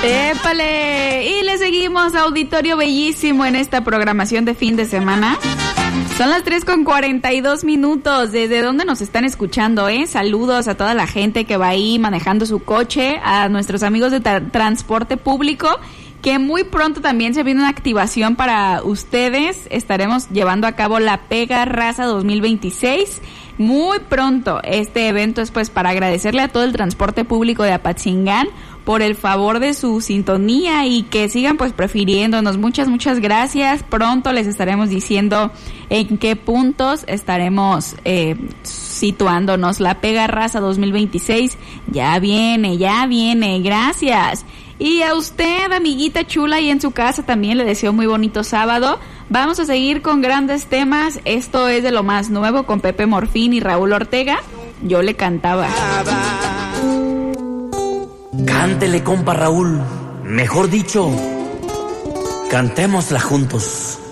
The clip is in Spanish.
¡Épale! Y le seguimos, auditorio bellísimo, en esta programación de fin de semana. Son las 3:42. ¿Desde dónde nos están escuchando, Saludos a toda la gente que va ahí manejando su coche, a nuestros amigos de transporte público, que muy pronto también se viene una activación para ustedes. Estaremos llevando a cabo la Pega Raza 2026. Muy pronto. Este evento es pues para agradecerle a todo el transporte público de Apatzingán por el favor de su sintonía y que sigan pues prefiriéndonos. Muchas gracias. Pronto les estaremos diciendo en qué puntos estaremos situándonos. La Pega Raza 2026 ya viene. Gracias. Y a usted, amiguita chula, y en su casa también le deseo muy bonito sábado. Vamos a seguir con grandes temas. Esto es de lo más nuevo con Pepe Morfín y Raúl Ortega. Yo le cantaba. Cántele, compa Raúl. Mejor dicho, cantémosla juntos.